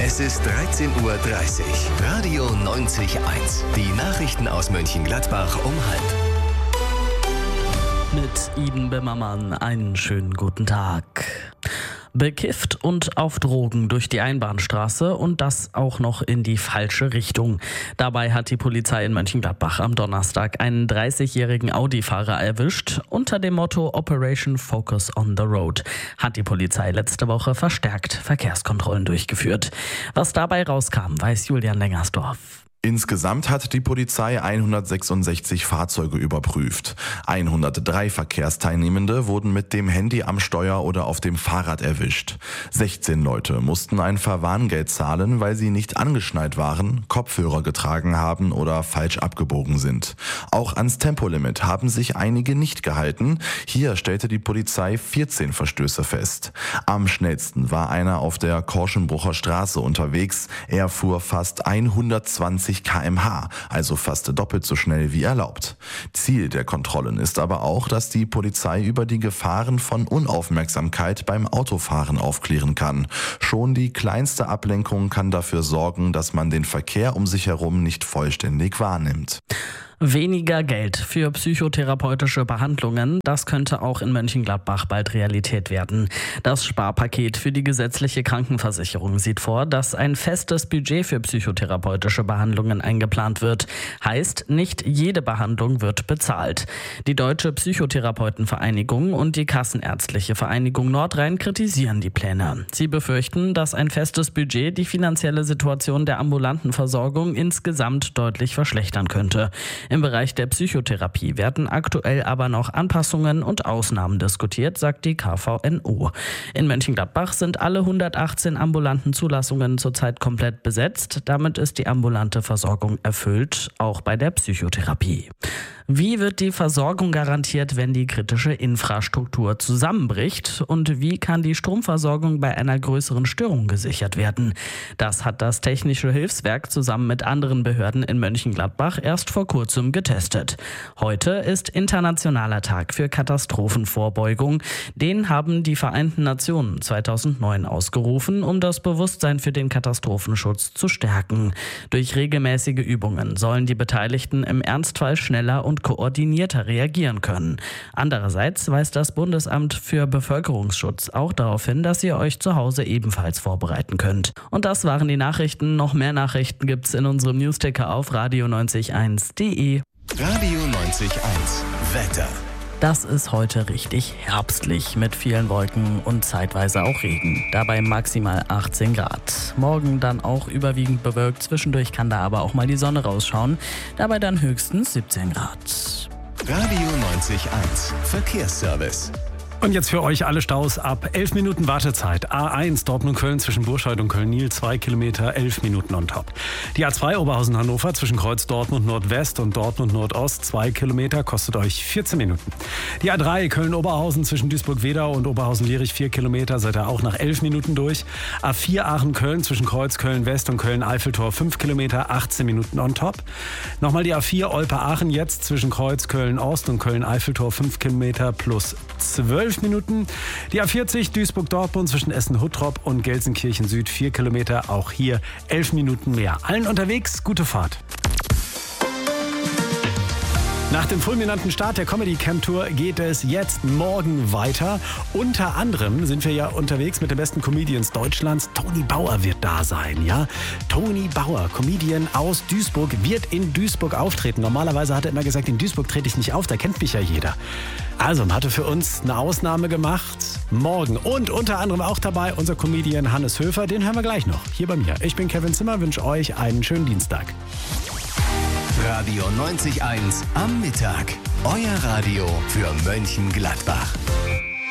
Es ist 13:30 Uhr. Radio 90.1. Die Nachrichten aus Mönchengladbach um 12:30. Mit Iden Bimmermann einen schönen guten Tag. Bekifft und auf Drogen durch die Einbahnstraße und das auch noch in die falsche Richtung. Dabei hat die Polizei in Mönchengladbach am Donnerstag einen 30-jährigen Audi-Fahrer erwischt. Unter dem Motto Operation Focus on the Road hat die Polizei letzte Woche verstärkt Verkehrskontrollen durchgeführt. Was dabei rauskam, weiß Julian Lengersdorf. Insgesamt hat die Polizei 166 Fahrzeuge überprüft. 103 Verkehrsteilnehmende wurden mit dem Handy am Steuer oder auf dem Fahrrad erwischt. 16 Leute mussten ein Verwarngeld zahlen, weil sie nicht angeschnallt waren, Kopfhörer getragen haben oder falsch abgebogen sind. Auch ans Tempolimit haben sich einige nicht gehalten. Hier stellte die Polizei 14 Verstöße fest. Am schnellsten war einer auf der Korschenbrucher Straße unterwegs. Er fuhr fast 120 km/h, also fast doppelt so schnell wie erlaubt. Ziel der Kontrollen ist aber auch, dass die Polizei über die Gefahren von Unaufmerksamkeit beim Autofahren aufklären kann. Schon die kleinste Ablenkung kann dafür sorgen, dass man den Verkehr um sich herum nicht vollständig wahrnimmt. Weniger Geld für psychotherapeutische Behandlungen, das könnte auch in Mönchengladbach bald Realität werden. Das Sparpaket für die gesetzliche Krankenversicherung sieht vor, dass ein festes Budget für psychotherapeutische Behandlungen eingeplant wird. Heißt, nicht jede Behandlung wird bezahlt. Die Deutsche Psychotherapeutenvereinigung und die Kassenärztliche Vereinigung Nordrhein kritisieren die Pläne. Sie befürchten, dass ein festes Budget die finanzielle Situation der ambulanten Versorgung insgesamt deutlich verschlechtern könnte. Im Bereich der Psychotherapie werden aktuell aber noch Anpassungen und Ausnahmen diskutiert, sagt die KVNO. In Mönchengladbach sind alle 118 ambulanten Zulassungen zurzeit komplett besetzt. Damit ist die ambulante Versorgung erfüllt, auch bei der Psychotherapie. Wie wird die Versorgung garantiert, wenn die kritische Infrastruktur zusammenbricht? Und wie kann die Stromversorgung bei einer größeren Störung gesichert werden? Das hat das Technische Hilfswerk zusammen mit anderen Behörden in Mönchengladbach erst vor kurzem getestet. Heute ist Internationaler Tag für Katastrophenvorbeugung. Den haben die Vereinten Nationen 2009 ausgerufen, um das Bewusstsein für den Katastrophenschutz zu stärken. Durch regelmäßige Übungen sollen die Beteiligten im Ernstfall schneller und koordinierter reagieren können. Andererseits weist das Bundesamt für Bevölkerungsschutz auch darauf hin, dass ihr euch zu Hause ebenfalls vorbereiten könnt. Und das waren die Nachrichten. Noch mehr Nachrichten gibt's in unserem Newsticker auf radio90.1.de. Radio 90.1. Wetter. Das ist heute richtig herbstlich mit vielen Wolken und zeitweise auch Regen. Dabei maximal 18 Grad. Morgen dann auch überwiegend bewölkt. Zwischendurch kann da aber auch mal die Sonne rausschauen. Dabei dann höchstens 17 Grad. Radio 90.1. Verkehrsservice. Und jetzt für euch alle Staus ab 11 Minuten Wartezeit. A1 Dortmund-Köln zwischen Burscheid und Köln-Niel 2 Kilometer, 11 Minuten on top. Die A2 Oberhausen-Hannover zwischen Kreuz Dortmund-Nordwest und Dortmund-Nordost 2 Kilometer, kostet euch 14 Minuten. Die A3 Köln-Oberhausen zwischen Duisburg-Wedau und Oberhausen-Lierich 4 Kilometer, seid ihr auch nach 11 Minuten durch. A4 Aachen-Köln zwischen Kreuz Köln-West und Köln-Eiffeltor 5 Kilometer, 18 Minuten on top. Nochmal die A4 Olpe-Aachen jetzt zwischen Kreuz Köln-Ost und Köln-Eiffeltor 5 Kilometer plus 12 Minuten. Die A40 Duisburg-Dortmund zwischen Essen-Huttrop und Gelsenkirchen Süd 4 Kilometer, auch hier 11 Minuten mehr. Allen unterwegs, gute Fahrt. Nach dem fulminanten Start der Comedy Camp Tour geht es jetzt morgen weiter. Unter anderem sind wir ja unterwegs mit den besten Comedians Deutschlands. Toni Bauer wird da sein, ja? Toni Bauer, Comedian aus Duisburg, wird in Duisburg auftreten. Normalerweise hat er immer gesagt, in Duisburg trete ich nicht auf, da kennt mich ja jeder. Also, hatte für uns eine Ausnahme gemacht. Morgen und unter anderem auch dabei unser Comedian Hannes Höfer. Den hören wir gleich noch, hier bei mir. Ich bin Kevin Zimmer, wünsche euch einen schönen Dienstag. Radio 90.1 am Mittag. Euer Radio für Mönchengladbach.